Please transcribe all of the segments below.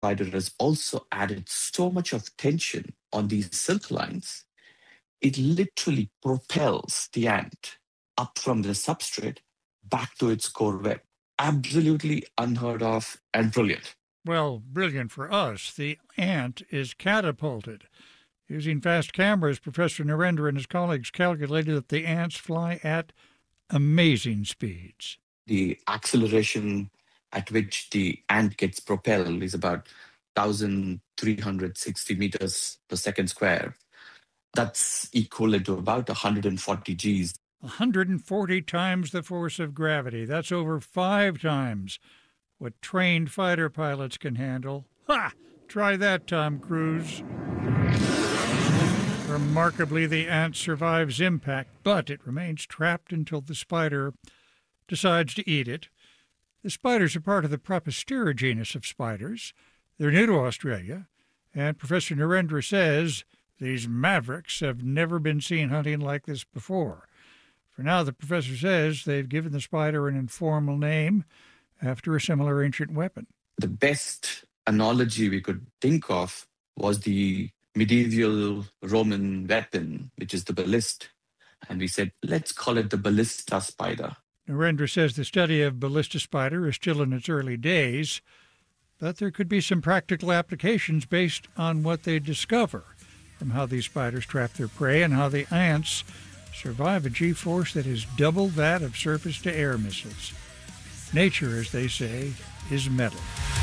has also added so much of tension on these silk lines, it literally propels the ant up from the substrate back to its core web. Absolutely unheard of and brilliant. Well, brilliant for us. The ant is catapulted. Using fast cameras, Professor Narendra and his colleagues calculated that the ants fly at amazing speeds. The acceleration at which the ant gets propelled is about 1,360 meters per second square. That's equivalent to about 140 Gs. 140 times the force of gravity. That's over 5 times what trained fighter pilots can handle. Ha! Try that, Tom Cruise. Remarkably, the ant survives impact, but it remains trapped until the spider decides to eat it. The spiders are part of the Propostera genus of spiders. They're new to Australia, and Professor Narendra says these mavericks have never been seen hunting like this before. For now, the professor says they've given the spider an informal name after a similar ancient weapon. The best analogy we could think of was the medieval Roman weapon, which is the ballista. And we said, let's call it the ballista spider. Narendra says the study of ballista spider is still in its early days, but there could be some practical applications based on what they discover from how these spiders trap their prey and how the ants survive a G-force that is double that of surface-to-air missiles. Nature, as they say, is metal.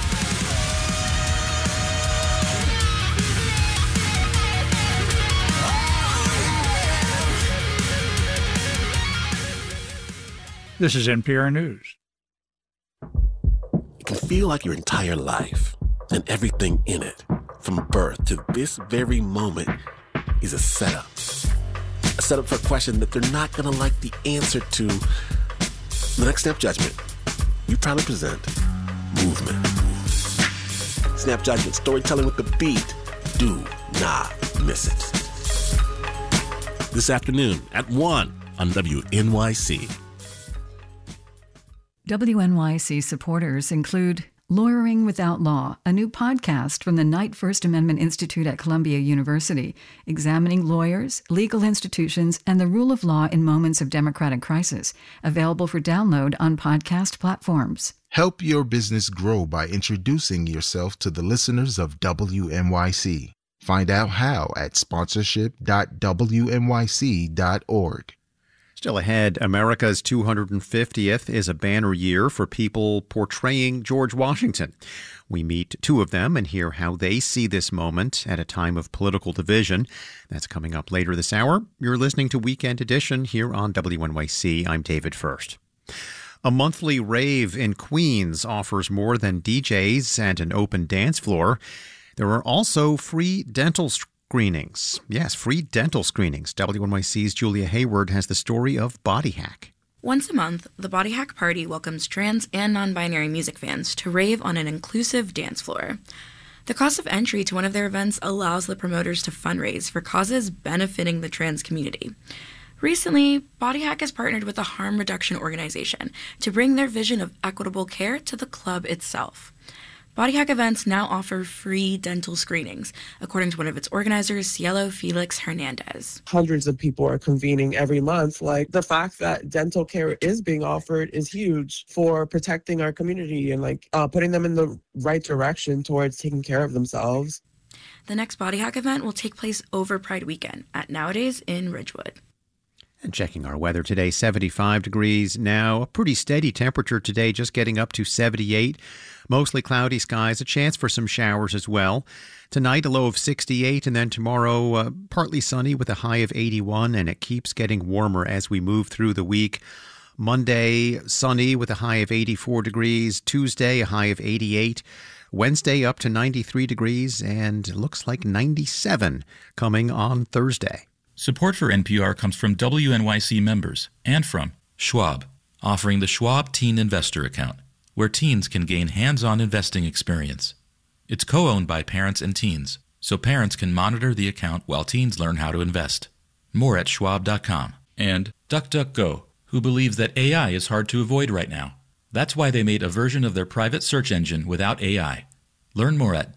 This is NPR News. It can feel like your entire life and everything in it, from birth to this very moment, is a setup. A setup for a question that they're not going to like the answer to. The Next Snap Judgment. We proudly present Movement. Snap Judgment, storytelling with the beat. Do not miss it. This afternoon at 1 on WNYC. WNYC supporters include Lawyering Without Law, a new podcast from the Knight First Amendment Institute at Columbia University, examining lawyers, legal institutions, and the rule of law in moments of democratic crisis. Available for download on podcast platforms. Help your business grow by introducing yourself to the listeners of WNYC. Find out how at sponsorship.wnyc.org. Still ahead, America's 250th is a banner year for people portraying George Washington. We meet two of them and hear how they see this moment at a time of political division. That's coming up later this hour. You're listening to Weekend Edition here on WNYC. I'm David First. A monthly rave in Queens offers more than DJs and an open dance floor. There are also free dental screenings. Yes, free dental screenings. WNYC's Julia Hayward has the story of Body Hack. Once a month, the Body Hack Party welcomes trans and non-binary music fans to rave on an inclusive dance floor. The cost of entry to one of their events allows the promoters to fundraise for causes benefiting the trans community. Recently, Body Hack has partnered with a harm reduction organization to bring their vision of equitable care to the club itself. Body Hack events now offer free dental screenings, according to one of its organizers, Cielo Felix Hernandez. Hundreds of people are convening every month. Like, the fact that dental care is being offered is huge for protecting our community and putting them in the right direction towards taking care of themselves. The next Body Hack event will take place over Pride Weekend at Nowadays in Ridgewood. And checking our weather today, 75 degrees now. A pretty steady temperature today, just getting up to 78. Mostly cloudy skies, a chance for some showers as well. Tonight, a low of 68, and then tomorrow, partly sunny with a high of 81, and it keeps getting warmer as we move through the week. Monday, sunny with a high of 84 degrees. Tuesday, a high of 88. Wednesday, up to 93 degrees, and looks like 97 coming on Thursday. Support for NPR comes from WNYC members and from Schwab, offering the Schwab Teen Investor Account, where teens can gain hands-on investing experience. It's co-owned by parents and teens, so parents can monitor the account while teens learn how to invest. More at schwab.com. And DuckDuckGo, who believes that AI is hard to avoid right now. That's why they made a version of their private search engine without AI. Learn more at